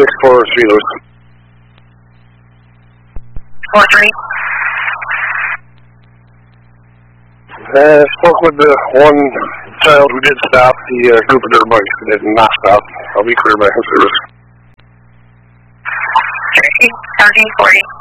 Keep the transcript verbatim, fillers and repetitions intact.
six four three Lewis. four three. Uh, spoke with the one child who did stop, the uh, group of their bikes who did not stop. I'll be clear back in service. thirteen, seventeen, forty.